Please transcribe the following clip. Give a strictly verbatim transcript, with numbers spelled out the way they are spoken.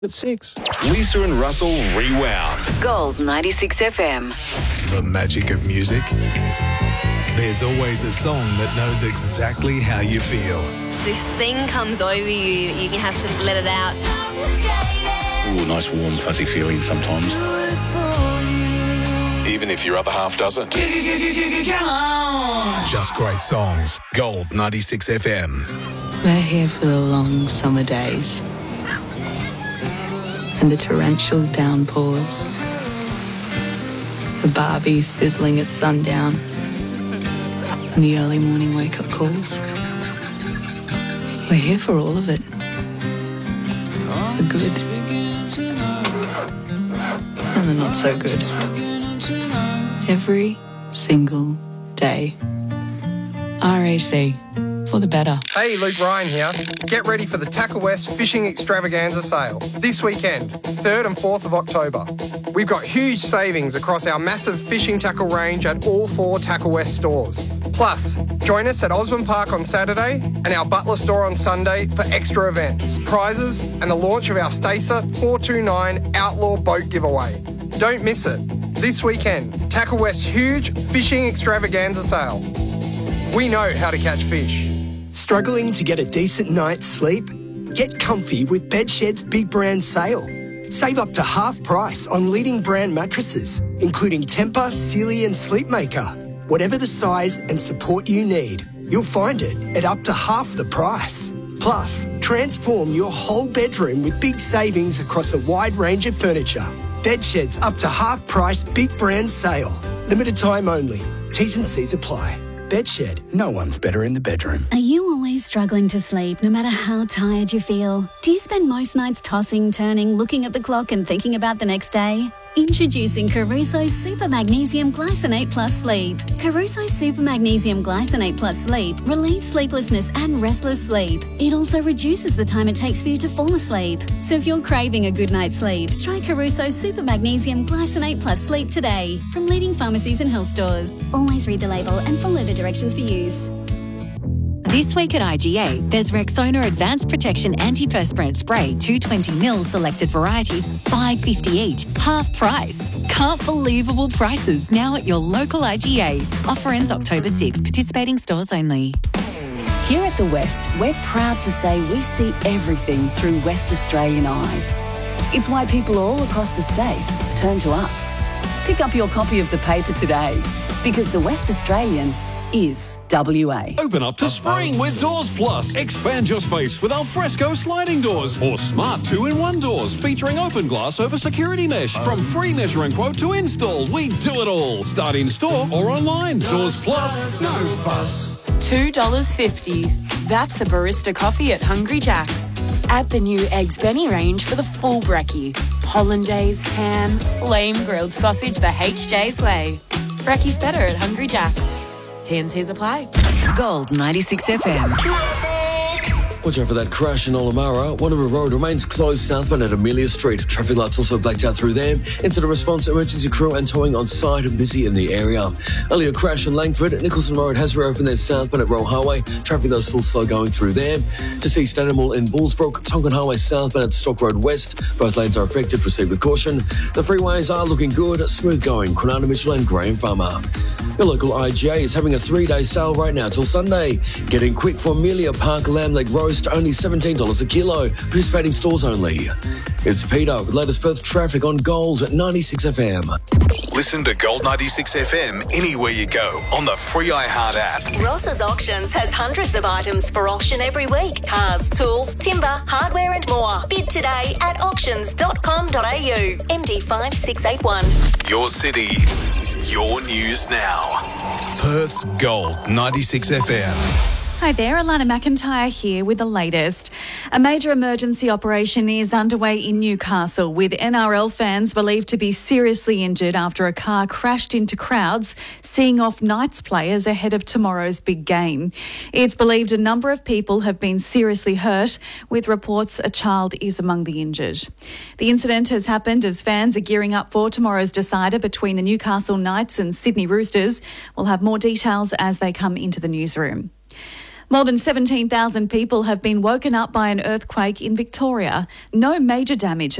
At six. Lisa and Russell Rewound. Gold ninety-six F M. The magic of music. There's always a song that knows exactly how you feel. This thing comes over you, you have to let it out. Ooh, nice warm fuzzy feeling sometimes. Even if your other half doesn't. Just great songs. Gold ninety-six F M. We're here for the long summer days and the torrential downpours, the barbie sizzling at sundown, and the early morning wake-up calls. We're here for all of it. The good and the not so good. Every single day. R A C. For the better. Hey, Luke Ryan here. Get ready for the Tackle West Fishing Extravaganza sale this weekend, third and fourth of October. We've got huge savings across our massive fishing tackle range at all four Tackle West stores. Plus, join us at Osborne Park on Saturday and our Butler store on Sunday for extra events, prizes and the launch of our Stacer four two nine Outlaw Boat Giveaway. Don't miss it. This weekend, Tackle West's huge fishing extravaganza sale. We know how to catch fish. Struggling to get a decent night's sleep? Get comfy with Bedshed's big brand sale. Save up to half price on leading brand mattresses, including Tempur, Sealy and Sleepmaker. Whatever the size and support you need, you'll find it at up to half the price. Plus, transform your whole bedroom with big savings across a wide range of furniture. Bedshed's up to half price big brand sale. Limited time only. T's and C's apply. Bedshed, no one's better in the bedroom. Are you always struggling to sleep no matter how tired you feel? Do you spend most nights tossing, turning, looking at the clock and thinking about the next day? Introducing Caruso Super Magnesium Glycinate Plus Sleep. Caruso Super Magnesium Glycinate Plus Sleep relieves sleeplessness and restless sleep. It also reduces the time it takes for you to fall asleep. So if you're craving a good night's sleep, try Caruso Super Magnesium Glycinate Plus Sleep today from leading pharmacies and health stores. Always read the label and follow the directions for use. This week at I G A, there's Rexona Advanced Protection Antiperspirant Spray, two hundred twenty milliliters selected varieties, five dollars fifty each, half price. Can't believable prices now at your local I G A. Offer ends October sixth, participating stores only. Here at The West, we're proud to say we see everything through West Australian eyes. It's why people all across the state turn to us. Pick up your copy of the paper today, because The West Australian is W A. Open up to spring with Doors Plus. Expand your space with Alfresco sliding doors or smart two-in-one doors featuring open glass over security mesh. From free measuring quote to install, we do it all. Start in store or online. Doors Plus. No fuss. two dollars fifty. That's a barista coffee at Hungry Jack's. Add the new Eggs Benny range for the full brekkie. Hollandaise, ham, flame grilled sausage the H J's way. Brekkie's better at Hungry Jack's. T N Cs apply. Gold ninety-six F M. Watch out for that crash in Olamara. Wanneroo Road remains closed southbound at Amelia Street. Traffic lights also blacked out through there. Incident response, emergency crew and towing on site and busy in the area. Earlier crash in Langford. Nicholson Road has reopened their southbound at Royal Highway. Traffic though still slow going through there. Deceased animal in Bullsbrook. Tonkin Highway southbound at Stock Road West. Both lanes are affected. Proceed with caution. The freeways are looking good. Smooth going. Kwinana Mitchell and Graham Farmer. Your local I G A is having a three-day sale right now till Sunday. Get in quick for Amelia Park lamb leg roast, only seventeen dollars a kilo. Participating stores only. It's Peter with latest Perth traffic on Gold at ninety-six F M. Listen to Gold ninety-six F M anywhere you go on the free iHeart app. Ross's Auctions has hundreds of items for auction every week. Cars, tools, timber, hardware and more. Bid today at auctions dot com dot a u. M D five six eight one. Your city, your news now. Perth's Gold ninety-six F M. Hi there, Alana McIntyre here with the latest. A major emergency operation is underway in Newcastle with N R L fans believed to be seriously injured after a car crashed into crowds, seeing off Knights players ahead of tomorrow's big game. It's believed a number of people have been seriously hurt, with reports a child is among the injured. The incident has happened as fans are gearing up for tomorrow's decider between the Newcastle Knights and Sydney Roosters. We'll have more details as they come into the newsroom. More than seventeen thousand people have been woken up by an earthquake in Victoria. No major damage